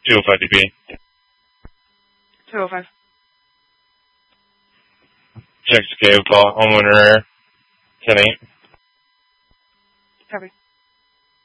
205 DP. 205. Check to cave call. Homeowner air. 10-8. Copy.